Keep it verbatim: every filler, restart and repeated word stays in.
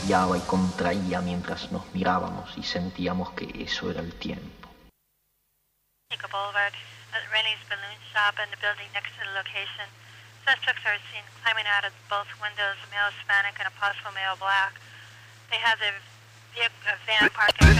zarandeaba y contraía mientras nos mirábamos y sentíamos que eso era el tiempo. Boulevard at Rennie's Balloon Shop and the building next to the location. Suspects are seen climbing out of both windows, a male Hispanic and a possible male black. They have their vehicle, van parked